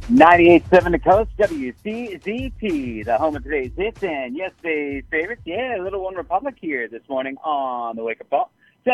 98.7 The Coast, WCZT, the home of today's hits and yesterday's favorites. Yeah, Little One Republic here this morning on the Wake Up Call.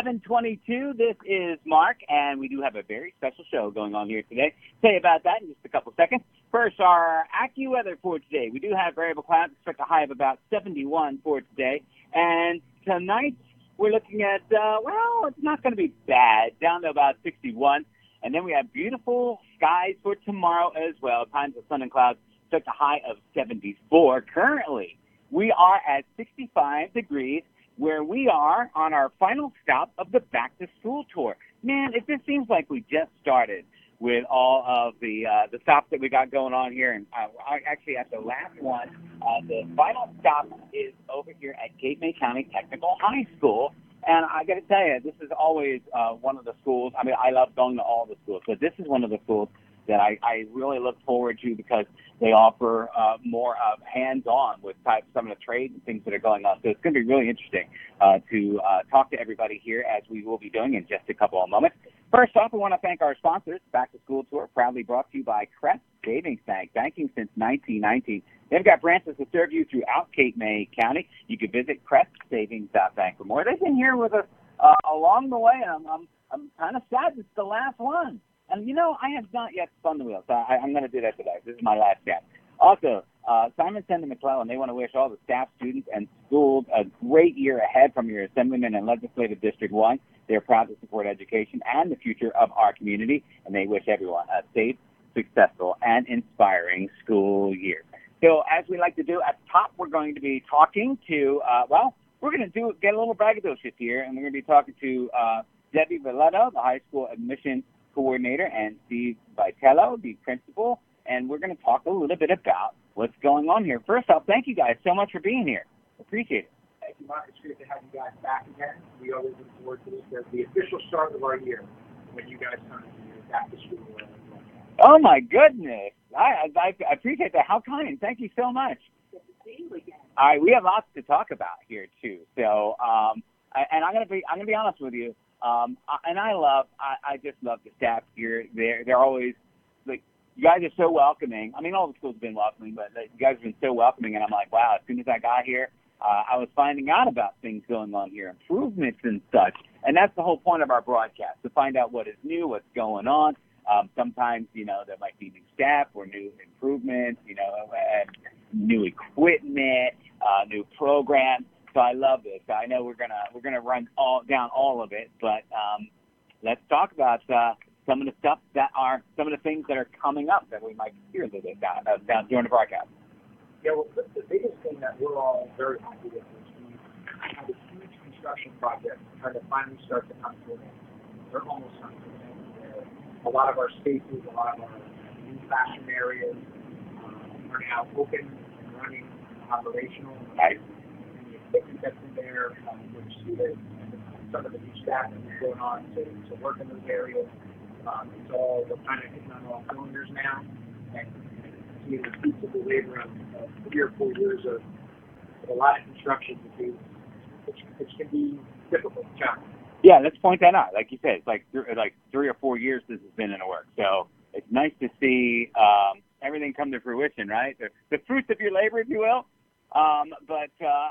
7:22, this is Mark, and we do have a very special show going on here today. Tell you about that in just a couple seconds. First, our AccuWeather for today. We do have variable clouds, expect a high of about 71 for today. And tonight, we're looking at, it's not going to be bad, down to about 61. And then we have beautiful skies for tomorrow as well. Times of sun and clouds, such a high of 74. Currently, we are at 65 degrees, where we are on our final stop of the Back to School tour. Man, it just seems like we just started with all of the stops that we got going on here. And actually, at the last one, the final stop is over here at Cape May County Technical High School. And I got to tell you, this is always one of the schools. I mean, I love going to all the schools, but this is one of the schools that I really look forward to because they offer more of hands-on with some of the trades and things that are going on. So it's going to be really interesting to talk to everybody here, as we will be doing in just a couple of moments. First off, we want to thank our sponsors. Back to School Tour, proudly brought to you by Crest Savings Bank, banking since 1919. They've got branches to serve you throughout Cape May County. You can visit CrestSavings.bank for more. They've been here with us along the way, and I'm kind of sad it's the last one. And, you know, I have not yet spun the wheel, so I'm going to do that today. This is my last chance. Also, Simon Sender McClellan, they want to wish all the staff, students, and schools a great year ahead from your Assemblyman and Legislative District 1. They're proud to support education and the future of our community, and they wish everyone a safe, successful, and inspiring school year. So as we like to do at the top, we're going to be talking to, we're going to get a little braggadocious here, and we're going to be talking to Debbie Valletto, the high school admissions coordinator, and Steve Vitello, the principal, and we're going to talk a little bit about what's going on here. First off, thank you guys so much for being here. Appreciate it. Thank you, Mark. It's great to have you guys back again. We always look forward to this as the official start of our year when you guys come to your back to school. Oh, my goodness. I appreciate that. How kind. Thank you so much. Good to see you again. All right, we have lots to talk about here too. So, and I'm gonna be honest with you. And I just love the staff here. They're always like, you guys are so welcoming. I mean, all the schools have been welcoming, but you guys have been so welcoming. And I'm like, wow. As soon as I got here, I was finding out about things going on here, improvements and such. And that's the whole point of our broadcast, to find out what is new, what's going on. Sometimes, you know, there might be new staff or new improvements, you know, and new equipment, new programs. So I love this. I know we're gonna run down all of it, but let's talk about some of the things that are coming up that we might hear a little bit down during the broadcast. Yeah, well, the biggest thing that we're all very happy with is we had a huge construction project trying to finally start to come to an end. They're almost coming to an end. A lot of our spaces, a lot of our new classroom areas are now open and running, operational. Right. And the equipment that's in there for the students and some of the new staff that's going on to work in those areas. We're kind of hitting on all cylinders now. And see the fruits of the labor of 3 or 4 years of a lot of construction which can be difficult, challenging. Yeah, let's point that out. Like you said, it's like 3 or 4 years this has been in the works. So it's nice to see everything come to fruition, right? The fruits of your labor, if you will. But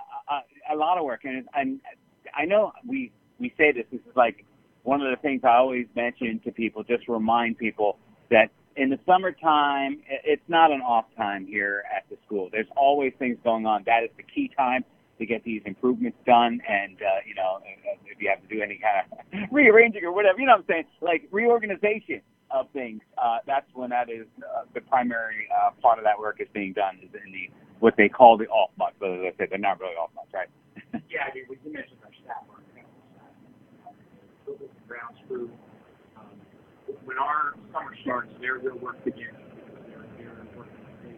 a lot of work. And I know we say this is like one of the things I always mention to people, just remind people that in the summertime, it's not an off time here at the school. There's always things going on. That is the key time to get these improvements done, and you know, if you have to do any kind of rearranging or whatever, you know what I'm saying, like reorganization of things, that's when that is the primary part of that work is being done, is in the what they call the off months. But as I said, they're not really off months, right? Yeah, I mean, we mentioned our staff work, building the grounds crew. When our summer starts, their real work begins. They're working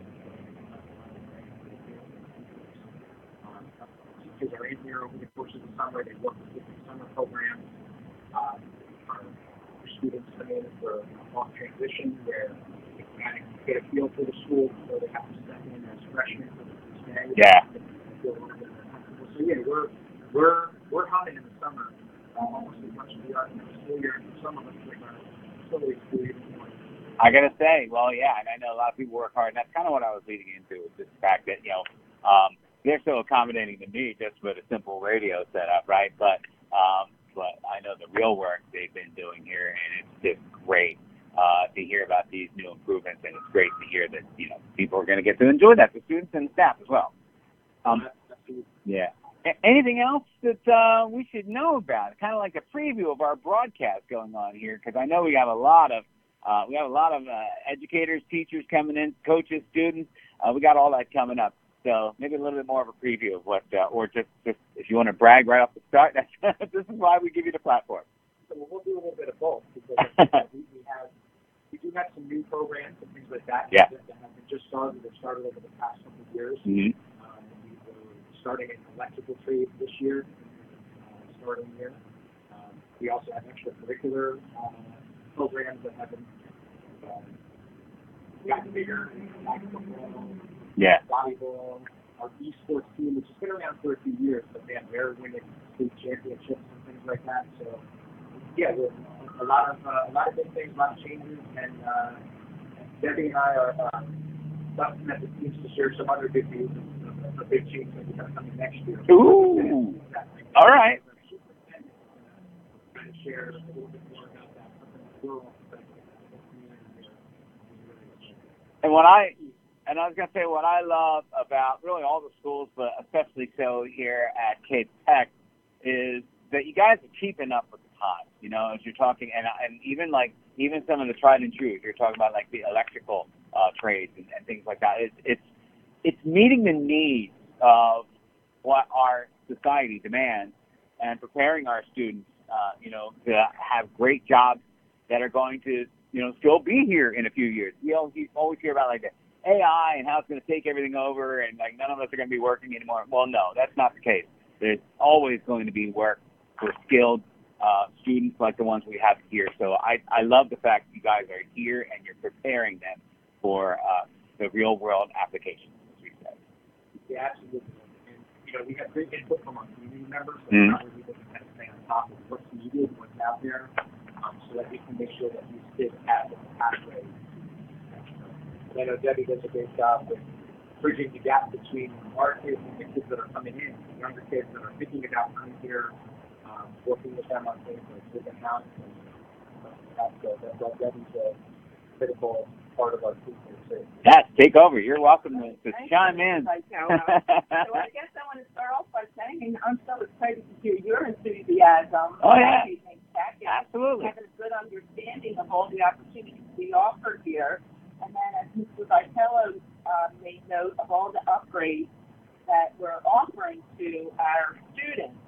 teachers are in here over the course of the summer. They work with different summer programs. Our students come in for a off transition where they can kind of get a feel for the school before they have to step in as freshmen for the first day. Yeah. Feel a little bit more comfortable. So yeah, we're humming in the summer almost as much as we are in the school year. And for some of us, we're totally school year. I got to say, well, yeah, and I know a lot of people work hard, and that's kind of what I was leading into, is this fact that, they're so accommodating to me just with a simple radio setup, right? But I know the real work they've been doing here, and it's just great to hear about these new improvements, and it's great to hear that, people are going to get to enjoy that, the students and the staff as well. Yeah. Anything else that we should know about? Kind of like a preview of our broadcast going on here, because I know we have a lot of educators, teachers coming in, coaches, students. We got all that coming up. So maybe a little bit more of a preview of what, or just if you want to brag right off the start, this is why we give you the platform. So we'll do a little bit of both, because we do have some new programs and things like that that have just started. They've started over the past couple of years. Mm-hmm. We're starting an electrical trade this year, starting here. We also have extracurricular programs that have been gotten bigger, like football, volleyball, our esports team, which has been around for a few years, but they're winning state championships and things like that. So, a lot of big things, a lot of changes, and Debbie and I are busting at the teams to share some other good news of a big change that we have coming next year. Ooh, all right. To share a little bit more about that. And I was going to say, what I love about really all the schools, but especially so here at Cape Tech, is that you guys are keeping up with the times, as you're talking, and even some of the tried and true, you're talking about like the electrical trades and things like that. It's meeting the needs of what our society demands and preparing our students, to have great jobs that are going to, still be here in a few years. You always hear about like the AI and how it's going to take everything over, and like none of us are going to be working anymore. Well, no, that's not the case. There's always going to be work for skilled students like the ones we have here. So I love the fact that you guys are here and you're preparing them for the real world applications, as we said. Yeah, absolutely. And we have great input from our community members, so we're really looking to stay on top of what's needed, what's out there, so that we can make sure that these kids have the pathway. I know Debbie does a great job with bridging the gap between our kids and the kids that are coming in, the younger kids that are thinking about coming here, working with them on things like different houses. That's why Debbie's a critical part of our team here, too. Yes, take over. You're welcome to chime in. So I guess I want to start off by saying I'm so excited to hear your enthusiasm. Oh, yeah. Absolutely. Having a good understanding of all the opportunities we offer here. And then as Mr. Vitello made note of all the upgrades that we're offering to our students.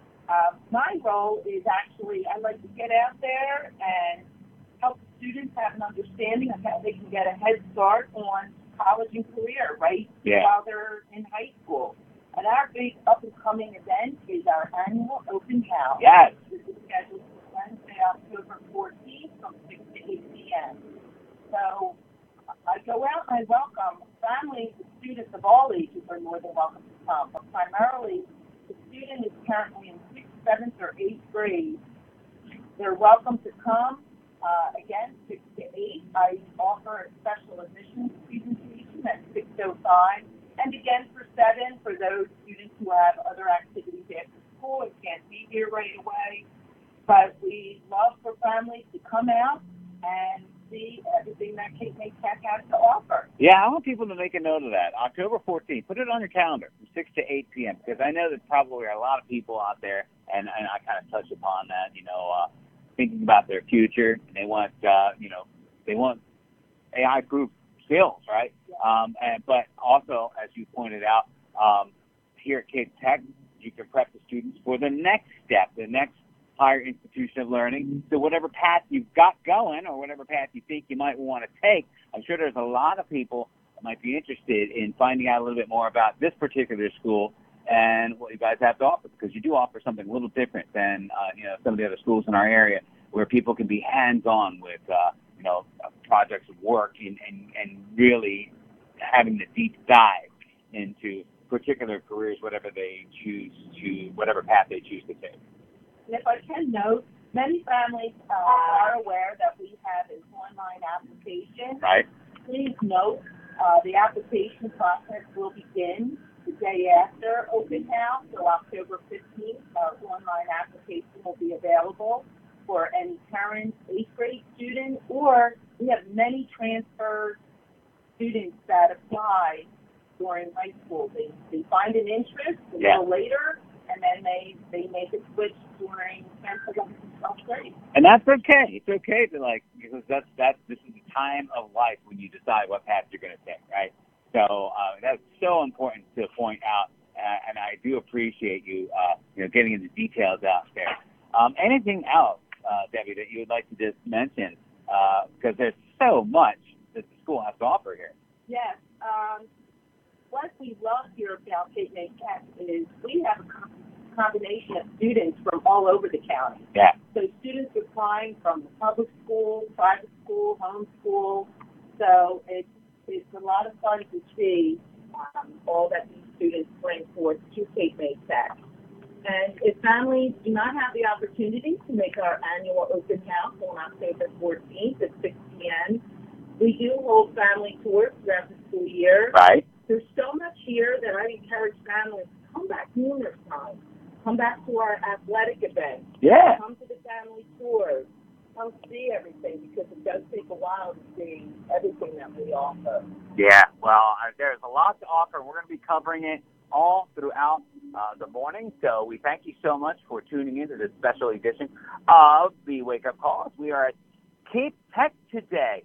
My role is actually, I like to get out there and help students have an understanding of how they can get a head start on college and career, right? While they're in high school. And our big up-and-coming event is our annual open house. Yes. This is scheduled for Wednesday, October 14th from 6 to 8 p.m. So I go out and I welcome families and students of all ages are more than welcome to come, but primarily the student is currently in 6th, 7th, or 8th grade. They're welcome to come. Again, 6 to 8. I offer a special admissions presentation at 6:05. And again, for 7, for those students who have other activities after school and can't be here right away. But we love for families to come out and see everything that Cape May Tech has to offer. Yeah, I want people to make a note of that. October 14th. Put it on your calendar from 6 to 8 p.m. because I know that probably are a lot of people out there, and I kind of touched upon that, thinking about their future. And they want, they want AI-proof skills, right? Yeah. But also, as you pointed out, here at Cape Tech, you can prep the students for the next step, the next higher institution of learning. So whatever path you've got going or whatever path you think you might want to take, I'm sure there's a lot of people that might be interested in finding out a little bit more about this particular school and what you guys have to offer, because you do offer something a little different than some of the other schools in our area where people can be hands-on with projects of work and really having the deep dive into particular careers, whatever path they choose to take. And if I can note, Many families are aware that we have an online application. Right. Please note the application process will begin the day after open house, so October 15th. Our online application will be available for any current 8th grade student, or we have many transfer students that apply during high school. They find an interest a little later, and then they make a switch during 10th, 11th, and 12th grade. And that's okay. It's okay to because this is a time of life when you decide what path you're going to take, right? So that's so important to point out, and I do appreciate you, getting into details out there. Anything else, Debbie, that you would like to just mention? Because there's so much that the school has to offer here. Yes. What we love here about Cape May Tech is we have a combination of students from all over the county. Yeah. So students applying from the public school, private school, home school. So it's a lot of fun to see all that these students bring forth to Cape May Tech. And if families do not have the opportunity to make our annual open house on October 14th at 6 p.m., we do hold family tours throughout the school year. Right. There's so much here that I encourage families to come back numerous times. Come back to our athletic events. Yeah. Come to the family tours. Come see everything, because it does take a while to see everything that we offer. Yeah, well, there's a lot to offer. We're going to be covering it all throughout the morning. So we thank you so much for tuning in to this special edition of the Wake Up Calls. We are at Cape Tech today.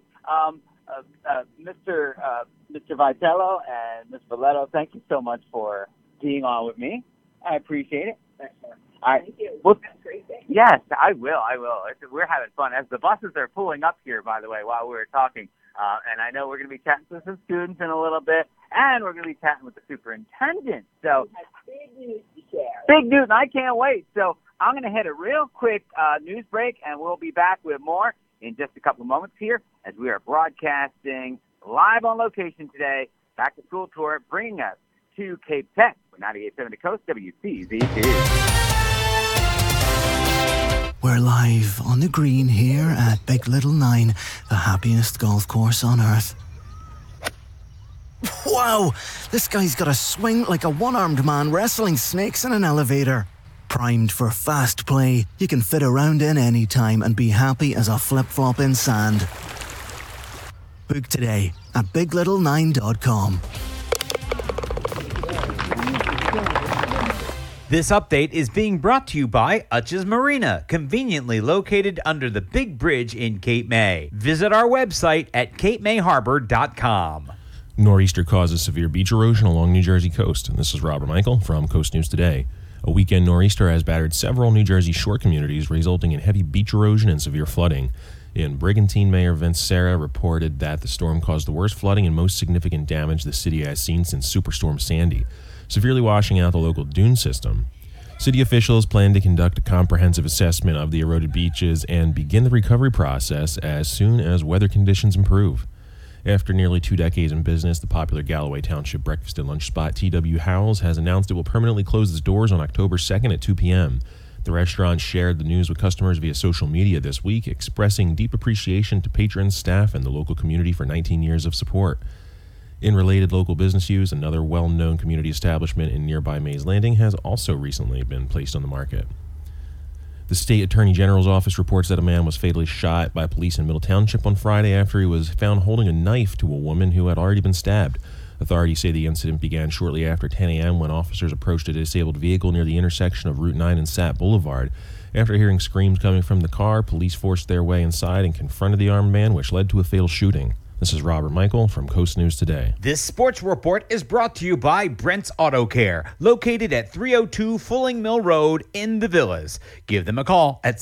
Mr. Vitello and Ms. Valletto, thank you so much for being on with me. I appreciate it. Thanks, sir. All right. Thank you. Well, Have a great day. yes, I will. We're having fun. As the buses are pulling up here, by the way, while we were talking, and I know we're going to be chatting with some students in a little bit, and we're going to be chatting with the superintendent. So, We have big news to share. big news, and I can't wait. So I'm going to hit a real quick news break, and we'll be back with more in just a couple of moments here as we are broadcasting live on location today, back to school tour, bringing us to Cape Tech with 98.7 The Coast, WCZQ. We're live on the green here at Big Little Nine, the happiest golf course on earth. Wow, this guy's got a swing like a one-armed man wrestling snakes in an elevator. Primed for fast play, you can fit around in any time and be happy as a flip-flop in sand. Book today at biglittle9.com. This update is being brought to you by Utch's Marina, conveniently located under the big bridge in Cape May. Visit our website at capemayharbor.com. Nor'easter causes severe beach erosion along New Jersey coast. And this is Robert Michael from Coast News Today. A weekend nor'easter has battered several New Jersey shore communities, resulting in heavy beach erosion and severe flooding. In Brigantine, Mayor Vince Serra reported that the storm caused the worst flooding and most significant damage the city has seen since Superstorm Sandy, severely washing out the local dune system. City officials plan to conduct a comprehensive assessment of the eroded beaches and begin the recovery process as soon as weather conditions improve. After nearly 2 decades in business, the popular Galloway Township breakfast and lunch spot T.W. Howell's has announced it will permanently close its doors on October 2nd at 2 p.m. The restaurant shared the news with customers via social media this week, expressing deep appreciation to patrons, staff, and the local community for 19 years of support. In related local business news, another well-known community establishment in nearby Mays Landing has also recently been placed on the market. The State Attorney General's office reports that a man was fatally shot by police in Middle Township on Friday after he was found holding a knife to a woman who had already been stabbed. Authorities say the incident began shortly after 10 a.m. when officers approached a disabled vehicle near the intersection of Route 9 and Sat Boulevard. After hearing screams coming from the car, police forced their way inside and confronted the armed man, which led to a fatal shooting. This is Robert Michael from Coast News Today. This sports report is brought to you by Brent's Auto Care, located at 302 Fulling Mill Road in the Villas. Give them a call at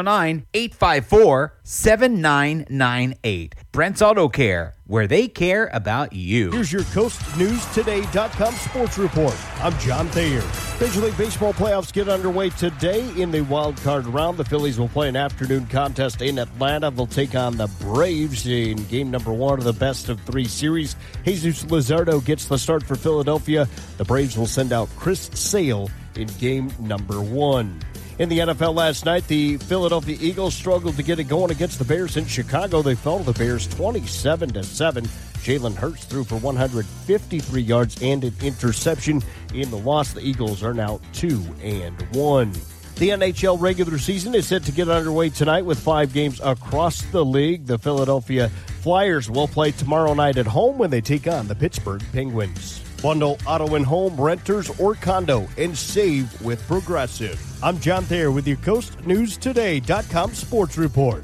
609-854-7998. Brent's Auto Care, where they care about you. Here's your CoastNewsToday.com sports report. I'm John Thayer. Major League Baseball playoffs get underway today in the wild card round. The Phillies will play an afternoon contest in Atlanta. They'll take on the Braves in game number 1 of the best-of-3 series. Jesus Luzardo gets the start for Philadelphia. The Braves will send out Chris Sale in game number 1. In the NFL last night, the Philadelphia Eagles struggled to get it going against the Bears in Chicago. They fell to the Bears 27-7. Jalen Hurts threw for 153 yards and an interception. In the loss, the Eagles are now 2-1. The NHL regular season is set to get underway tonight with 5 games across the league. The Philadelphia Flyers will play tomorrow night at home when they take on the Pittsburgh Penguins. Bundle auto and home, renters, or condo, and save with Progressive. I'm John Thayer with your CoastNewsToday.com Sports Report.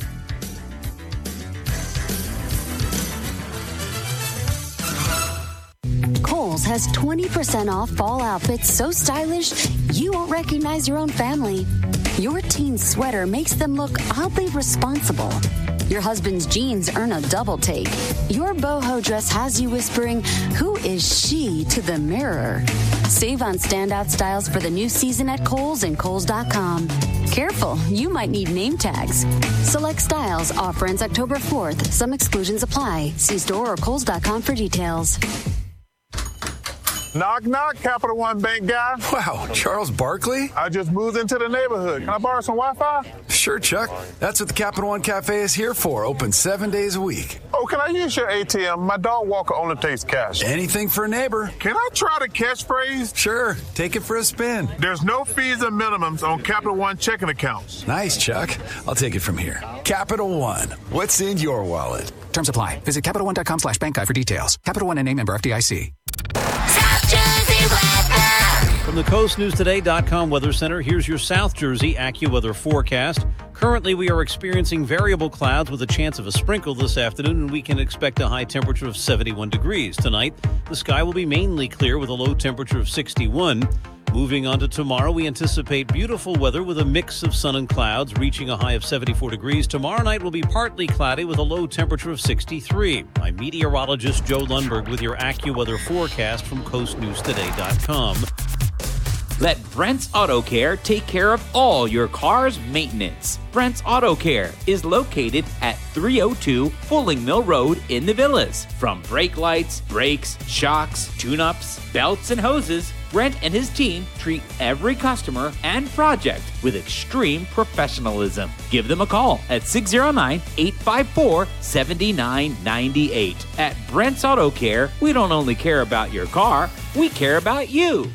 Kohl's has 20% off fall outfits so stylish you won't recognize your own family. Your teen's sweater makes them look oddly responsible. Your husband's jeans earn a double take. Your boho dress has you whispering, "Who is she?" to the mirror. Save on standout styles for the new season at Kohl's and Kohl's.com. Careful, you might need name tags. Select styles offer ends October 4th. Some exclusions apply. See store or Kohl's.com for details. Knock, knock, Capital One Bank guy. Wow, Charles Barkley? I just moved into the neighborhood. Can I borrow some Wi-Fi? Sure, Chuck. That's what the Capital One Cafe is here for. Open 7 days a week. Oh, can I use your ATM? My dog walker only takes cash. Anything for a neighbor. Can I try the catchphrase? Sure. Take it for a spin. There's no fees and minimums on Capital One checking accounts. Nice, Chuck. I'll take it from here. Capital One. What's in your wallet? Terms apply. Visit CapitalOne.com/bank guide for details. Capital One and a member FDIC. From the CoastNewsToday.com Weather Center, here's your South Jersey AccuWeather forecast. Currently, we are experiencing variable clouds with a chance of a sprinkle this afternoon, and we can expect a high temperature of 71 degrees. Tonight, the sky will be mainly clear with a low temperature of 61. Moving on to tomorrow, we anticipate beautiful weather with a mix of sun and clouds, reaching a high of 74 degrees. Tomorrow night will be partly cloudy with a low temperature of 63. I'm meteorologist Joe Lundberg with your AccuWeather forecast from CoastNewsToday.com. Let Brent's Auto Care take care of all your car's maintenance. Brent's Auto Care is located at 302 Fulling Mill Road in the Villas. From brake lights, brakes, shocks, tune-ups, belts, and hoses, Brent and his team treat every customer and project with extreme professionalism. Give them a call at 609-854-7998. At Brent's Auto Care, we don't only care about your car, we care about you.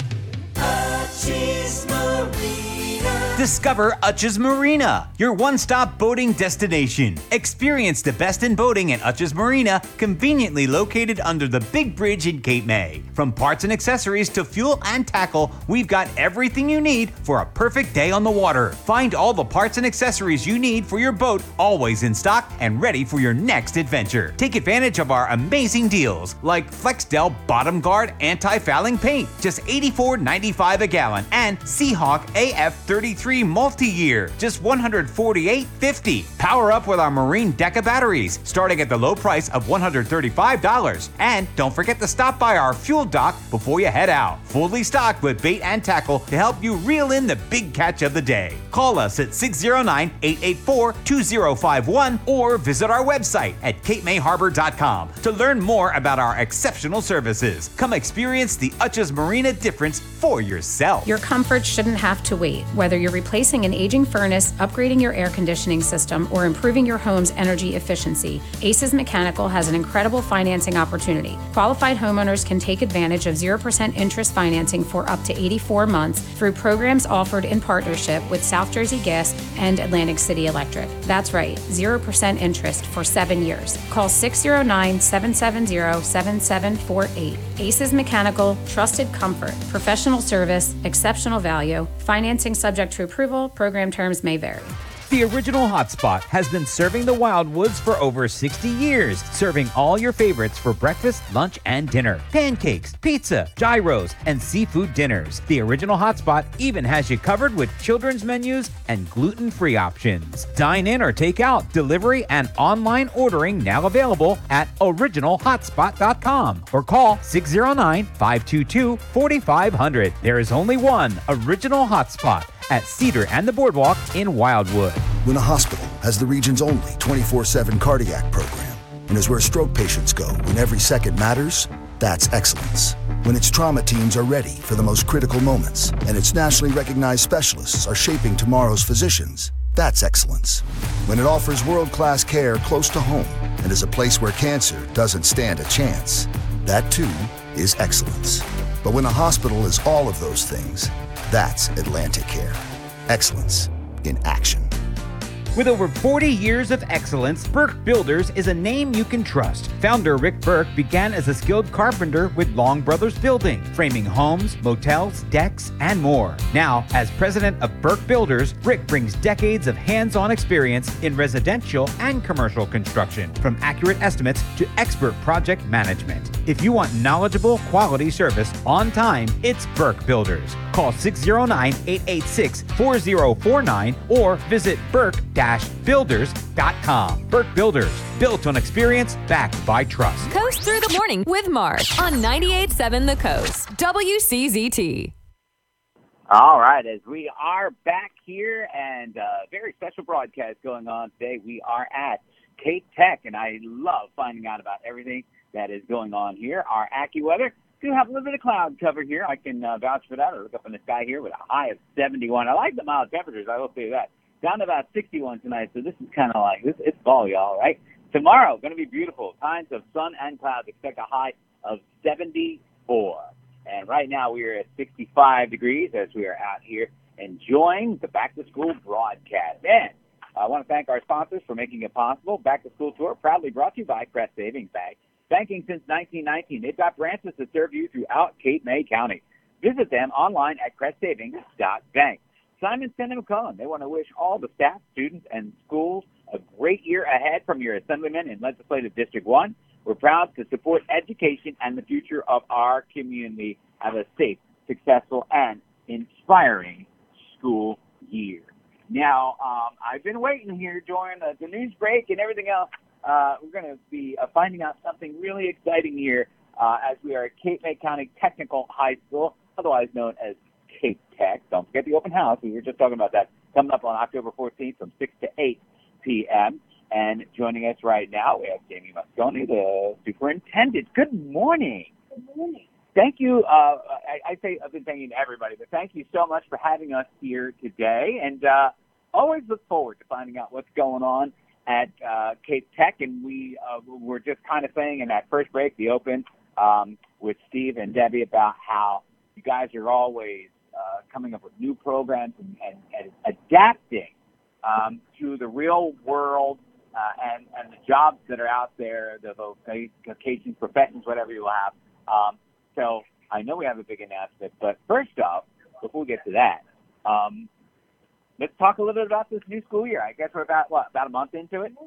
Discover Utches Marina, your one-stop boating destination. Experience the best in boating at Utches Marina, conveniently located under the big bridge in Cape May. From parts and accessories to fuel and tackle, we've got everything you need for a perfect day on the water. Find all the parts and accessories you need for your boat, always in stock and ready for your next adventure. Take advantage of our amazing deals, like Flexdel Bottom Guard Anti-Fouling Paint, just $84.95 a gallon, and Seahawk AF33 multi-year, just $148.50. Power up with our Marine Deca batteries, starting at the low price of $135. And don't forget to stop by our fuel dock before you head out. Fully stocked with bait and tackle to help you reel in the big catch of the day. Call us at 609-884-2051 or visit our website at capemayharbor.com to learn more about our exceptional services. Come experience the Utches Marina difference for yourself. Your comfort shouldn't have to wait. Whether you're replacing an aging furnace, upgrading your air conditioning system, or improving your home's energy efficiency, Aces Mechanical has an incredible financing opportunity. Qualified homeowners can take advantage of 0% interest financing for up to 84 months through programs offered in partnership with South Jersey Gas and Atlantic City Electric. That's right, 0% interest for 7 years. Call 609-770-7748. Aces Mechanical, trusted comfort, professional service, exceptional value, financing subject to approval, program terms may vary. The Original Hotspot has been serving the Wildwoods for over 60 years, serving all your favorites for breakfast, lunch, and dinner. Pancakes, pizza, gyros, and seafood dinners. The Original Hotspot even has you covered with children's menus and gluten-free options. Dine in or take out, delivery, and online ordering now available at originalhotspot.com or call 609-522-4500. There is only one Original Hotspot at Cedar and the Boardwalk in Wildwood. When a hospital has the region's only 24/7 cardiac program and is where stroke patients go when every second matters, that's excellence. When its trauma teams are ready for the most critical moments and its nationally recognized specialists are shaping tomorrow's physicians, that's excellence. When it offers world-class care close to home and is a place where cancer doesn't stand a chance, that too is excellence. But when a hospital is all of those things, that's Atlantic Care. Excellence in action. With over 40 years of excellence, Burke Builders is a name you can trust. Founder Rick Burke began as a skilled carpenter with Long Brothers Building, framing homes, motels, decks, and more. Now, as president of Burke Builders, Rick brings decades of hands-on experience in residential and commercial construction, from accurate estimates to expert project management. If you want knowledgeable, quality service on time, it's Burke Builders. Call 609-886-4049 or visit burke-builders.com. Burke Builders, built on experience, backed by trust. Coast Through the Morning with Mark on 98.7 The Coast, WCZT. All right, as we are back here and a very special broadcast going on today, we are at Cape Tech, and I love finding out about everything that is going on here. Our AccuWeather do have a little bit of cloud cover here. I can vouch for that. I look up in the sky here with a high of 71. I like the mild temperatures, I will say that. Down to about 61 tonight, so this is kind of like, it's fall, y'all, right? Tomorrow, going to be beautiful. Times of sun and clouds. Expect a high of 74. And right now we are at 65 degrees as we are out here enjoying the back-to-school broadcast. And I want to thank our sponsors for making it possible. Back-to-School Tour proudly brought to you by Crest Savings Bank. Banking since 1919. They've got branches to serve you throughout Cape May County. Visit them online at crestsavings.bank. Simon Sender McCullen, they want to wish all the staff, students, and schools a great year ahead from your assemblyman in Legislative District 1. We're proud to support education and the future of our community. Have a safe, successful, and inspiring school year. Now, I've been waiting here during the news break and everything else. We're going to be finding out something really exciting here as we are at Cape May County Technical High School, otherwise known as Cape Tech. Don't forget the open house. We were just talking about that coming up on October 14th from 6 to 8 p.m. And joining us right now, we have Jamie Mosconi, the superintendent. Good morning. Good morning. Thank you. I've been thanking everybody, but thank you so much for having us here today. And always look forward to finding out what's going on at Cape Tech. And we were just kind of saying in that first break, the open, with Steve and Debbie about how you guys are always coming up with new programs and adapting to the real world and the jobs that are out there, the vocations, professions, whatever you have. So I know we have a big announcement, but first off, before we get to that, let's talk a little bit about this new school year. I guess we're about a month into it?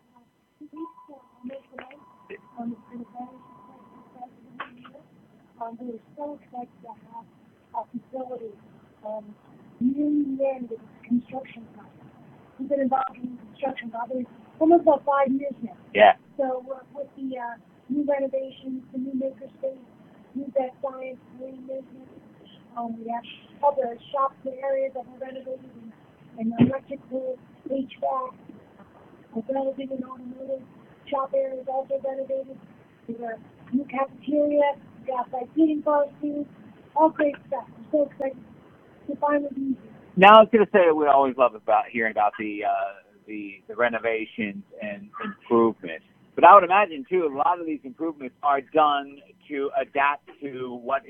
We're so excited to have a facility near the end of the construction process. We've been involved in construction probably almost about 5 years now. Yeah. So with the new renovations, the new makerspace, new bed science, marine maintenance, we have other shops and areas that were renovated and electrical, HVAC, developing an automotive shop areas also renovated. There's a new cafeteria, gas-light heating for our students, all great stuff. I'm so excited to finally be here. Now, I was going to say we always love about hearing about the renovations and improvements. But I would imagine, too, a lot of these improvements are done to adapt to what